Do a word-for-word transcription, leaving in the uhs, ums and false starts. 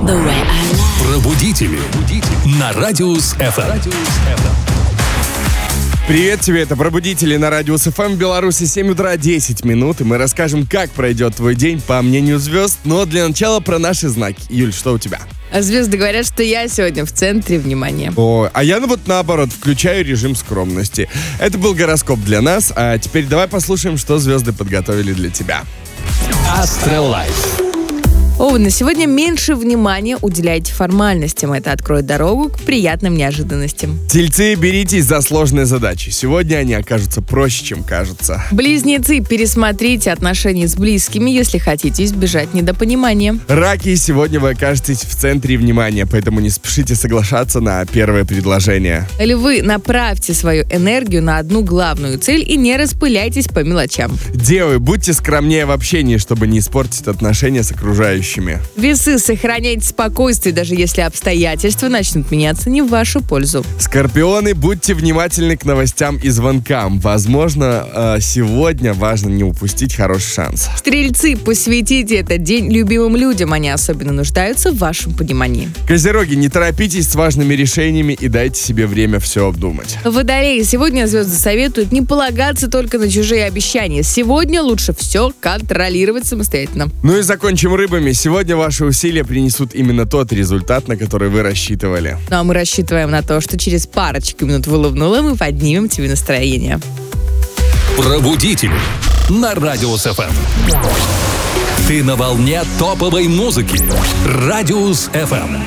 The way I lie. Пробудители на Радиус эф эм. Привет тебе, это Пробудители на Радиус эф эм в Беларуси, семь утра десять минут, и мы расскажем, как пройдет твой день по мнению звезд, но для начала про наши знаки. Юль, что у тебя? А звезды говорят, что я сегодня в центре внимания. О, а я, ну вот наоборот, включаю режим скромности. Это был гороскоп для нас, а теперь давай послушаем, что звезды подготовили для тебя. Астролайф. Овны, сегодня меньше внимания уделяйте формальностям. Это откроет дорогу к приятным неожиданностям. Тельцы, беритесь за сложные задачи. Сегодня они окажутся проще, чем кажется. Близнецы, пересмотрите отношения с близкими, если хотите избежать недопонимания. Раки, сегодня вы окажетесь в центре внимания, поэтому не спешите соглашаться на первое предложение. Львы, направьте свою энергию на одну главную цель и не распыляйтесь по мелочам. Девы, будьте скромнее в общении, чтобы не испортить отношения с окружающими. Весы, сохраняйте спокойствие, даже если обстоятельства начнут меняться не в вашу пользу. Скорпионы, будьте внимательны к новостям и звонкам. Возможно, э, сегодня важно не упустить хороший шанс. Стрельцы, посвятите этот день любимым людям, они особенно нуждаются в вашем понимании. Козероги, не торопитесь с важными решениями и дайте себе время все обдумать. Водолеи, сегодня звезды советуют не полагаться только на чужие обещания. Сегодня лучше все контролировать самостоятельно. Ну и закончим рыбами. Сегодня ваши усилия принесут именно тот результат, на который вы рассчитывали. Ну а мы рассчитываем на то, что через парочку минут выловнула мы поднимем тебе настроение. Пробудители на Радиус эф эм. Ты на волне топовой музыки. Радиус эф эм.